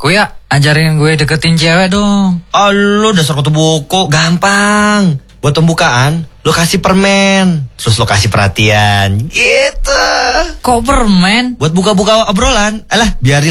Kuya, ajarin gue deketin cewek dong. Oh, lu dasar kutu buku, gampang. Buat pembukaan, lu kasih permen, terus lu kasih perhatian, gitu. Kok permen? Buat buka-buka obrolan, alah biarin